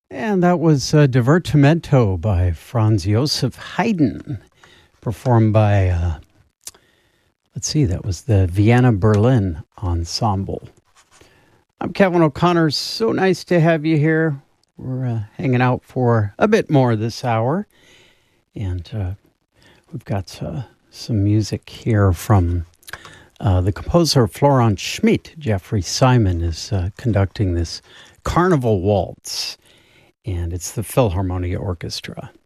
And that was Divertimento by Franz Josef Haydn, performed by, that was the Vienna Berlin Ensemble. I'm Kevin O'Connor. So nice to have you here. We're hanging out for a bit more this hour. And we've got some music here from the composer Florent Schmidt. Jeffrey Simon is conducting this Carnival Waltz, and it's the Philharmonia Orchestra.